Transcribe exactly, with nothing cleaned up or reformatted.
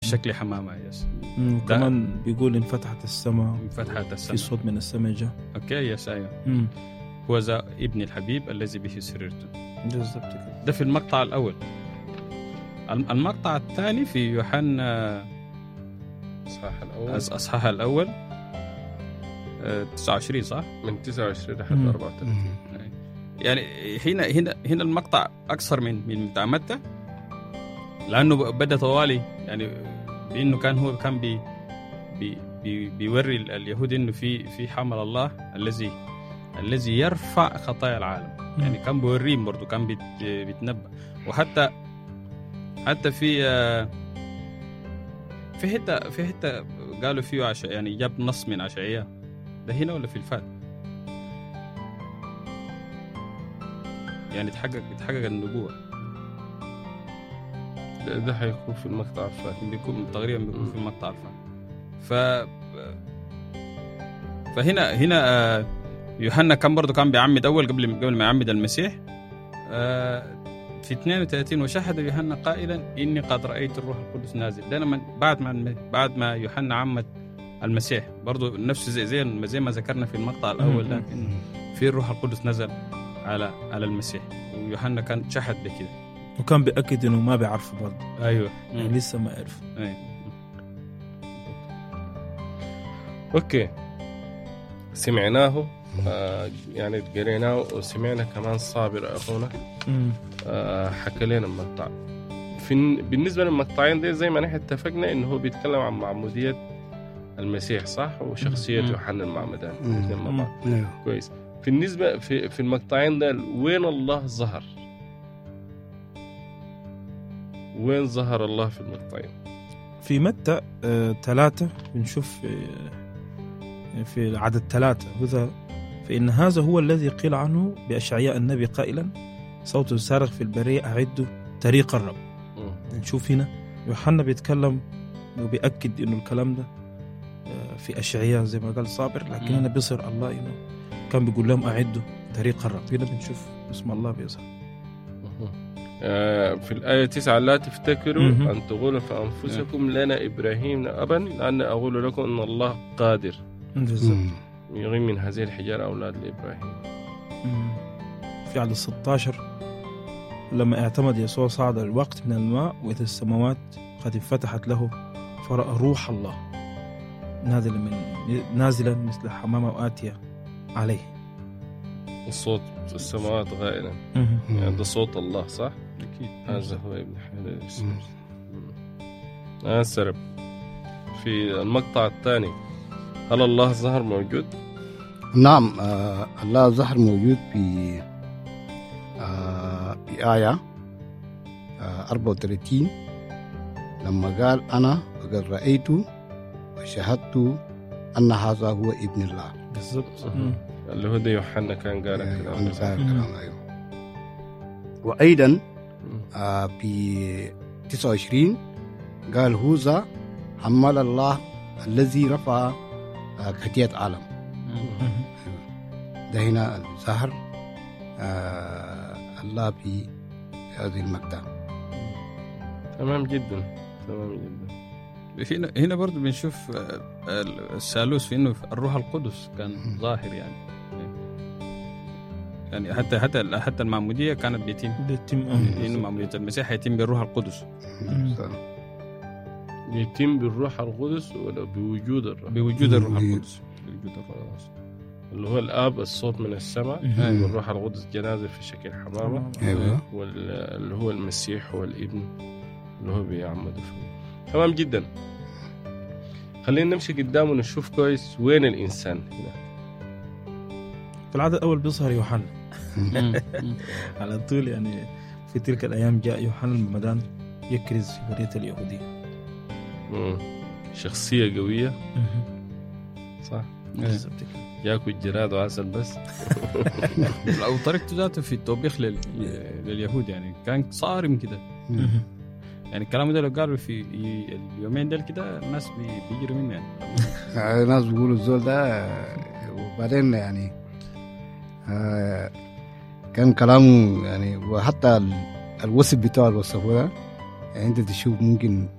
في شكل حمامة. يس. كمان بيقول انفتحت السماء، انفتحت السماء في صوت من السماء جاء. اوكي يس ايوه. هو ذا ابن الحبيب الذي به سررت. بالضبط كده. ده في المقطع الأول. المقطع الثاني في يوحنا اصحاح الاول اصحاح الاول تسعة وعشرين صح؟ من تسعة وعشرين لحد أربعة وثلاثين. يعني هنا هنا هنا المقطع اكثر من من بتاع متى، لانه بدا طوالي يعني بانه كان هو كان بي بي بي بيوري اليهود انه في في حمل الله الذي الذي يرفع خطايا العالم. يعني كان بيوريهم برضه، كان بيت بيتنبأ. وحتى حتى في في حته في حته قالوا فيه عش... يعني جاب نص من عشعياء. ده هنا ولا في الفات؟ يعني تحقق تحقق النبوة. ده, ده هيكون في المقطع الفات، بيكون تقريبا بيكون في المقطع الفات. ف فهنا هنا يوحنا كان برضو كان بيعمد أول قبل قبل ما يعمد المسيح. في اثنين وثلاثين وشهد يوحنا قائلا إني قد رأيت الروح القدس نازل. ده من بعد ما بعد ما يوحنا عمد المسيح، برضو نفس زي زي زي ما ذكرنا في المقطع الأول ده، إن في الروح القدس نزل على على المسيح. ويوحنا كان شهد بكده، وكان بيأكد إنه ما بيعرفه برضو. أيوة يعني لسه ما عرف. أيوة. أوكي، سمعناه آه يعني قريناه وسمعنا كمان صابر أخونا آه حكى لنا المقطع. في بالنسبة للمقطعين دي زي ما نحن اتفقنا إنه هو بيتكلم عن معمودية المسيح صح، وشخصية يوحنا المعمدان الاثنين مع بعض. كويس. بالنسبة في في المقطعين ده وين الله ظهر؟ وين ظهر الله في المقطعين؟ في متى آه، ثلاثة بنشوف آه، في عدد ثلاثة هذا، فإن هذا هو الذي قيل عنه بأشعياء النبي قائلا صوت صارخ في البرية أعدوا طريق الرب. نشوف هنا يوحنا بيتكلم وبيأكد إنه الكلام ده في أشعياء زي ما قال صابر، لكن هنا بيصير الله إنه كان بيقول لهم أعدوا طريق الرب. هنا بنشوف اسم الله بيظهر في الآية تسعة: لا تفتكروا أن تقولوا فأنفسكم لنا إبراهيم أبا لأن أقول لكم أن الله قادر يغيم من هذه الحجارة أولاد لإبراهيم. في عدد ستة عشر لما اعتمد يسوع صعد الوقت من الماء وإذا السماوات قد انفتحت له فرأى روح الله نازلا من نازلا مثل حمامة وآتية عليه. الصوت في السماوات غائلا، يعني ده صوت الله صح؟ أكيد هذا هو ابن حلال السماوات. آه سرب. في المقطع الثاني هل الله ظهر موجود؟ نعم آه الله ظهر موجود في آه في آية آه أربعة وثلاثين لما قال أنا قد رأيت وشهدت أن هذا هو ابن الله. بالضبط. اللي هو ده يوحنا كان قال الكلام. وأيضا آه في تسعة وعشرين قال هوذا حمل الله الذي رفع آه خطية عالم. ده هنا ظهر آه الله في هذه المقطع. تمام جدا تمام جدا. هنا هنا برضو بنشوف الثالوث في انه الروح القدس كان ظاهر يعني يعني حتى حتى حتى المعموديه كانت بيتم بيتم انه معموديه المسيح يتم بالروح القدس. يتم بالروح القدس ولا بوجود الروح؟ بوجود الروح القدس. بوجود الروح القدس اللي هو الاب الصوت من السماء والروح القدس جنازه في شكل حمامه. ايوه. واللي هو المسيح هو الابن اللي هو بيعمد فيه. تمام جدا. خلينا نمشي قدام ونشوف كويس وين الإنسان هنا. في العدد الأول بيظهر يوحنا على طول. يعني في تلك الأيام جاء يوحنا المعمدان يكرز في برية اليهودية. شخصية قوية صح؟ ياكل جراد وعسل بس. أو طريقته ذاته في التوبيخ لل... لليهود يعني كان صارم كده. يعني الكلام ده لو قالوا في اليومين ده كده الناس بيجروا منه يعني. الناس بيقولوا الزول ده. وبعدين يعني آه كان كلامه يعني، وحتى الوصف بتاع الوصف ده يعني انت تشوف ممكن